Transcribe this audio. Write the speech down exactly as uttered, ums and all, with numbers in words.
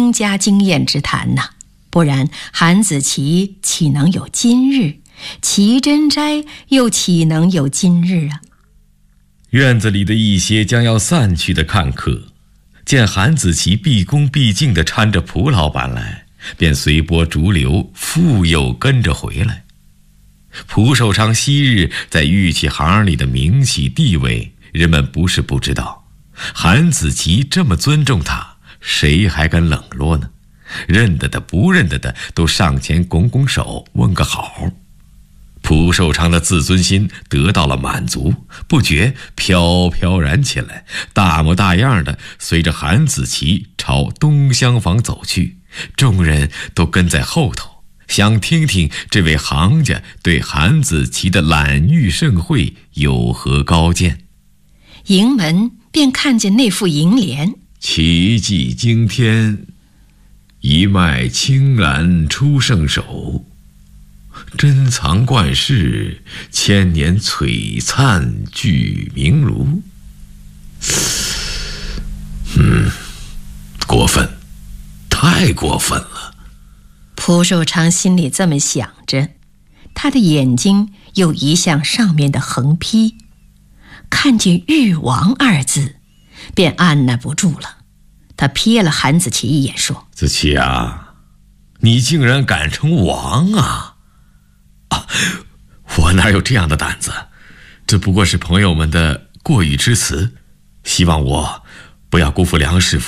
公家经验之谈呐、啊，不然韩子琪岂能有今日？齐真斋又岂能有今日啊？ 院子里的一些将要散去的看客，见韩子琪毕恭毕敬地搀着蒲老板来，便随波逐流，复又跟着回来。蒲寿昌昔日在玉器行里的名气地位，人们不是不知道。韩子琪这么尊重他，谁还敢冷落呢？认得的不认得的都上前拱拱手，问个好。蒲寿昌的自尊心得到了满足，不觉飘飘然起来，大模大样的随着韩子琪朝东厢房走去，众人都跟在后头，想听听这位行家对韩子琪的揽玉盛会有何高见。 迎门便看见那副楹联： 奇迹惊天，一脉青蓝出圣手，珍藏冠世，千年璀璨聚明炉。嗯，过分，太过分了。 蒲寿昌心里这么想着，他的眼睛又移向上面的横批，看见誉王二字，便按捺不住了。他瞥了韩子琪一眼，说： 子琪啊，你竟然敢称王啊！啊，我哪有这样的胆子？这不过是朋友们的过誉之词，希望我不要辜负梁师傅